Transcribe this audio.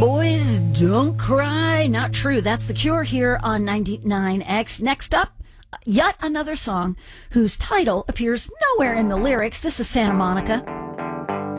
boys, don't cry. Not true. That's The Cure here on 99X. Next up, yet another song whose title appears nowhere in the lyrics. This is Santa Monica.